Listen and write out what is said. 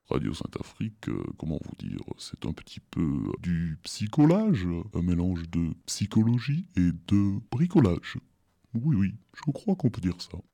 Radio Sainte-Afrique, comment vous dire, c'est un petit peu du psycholage, un mélange de psychologie et de bricolage. Oui, oui, je crois qu'on peut dire ça.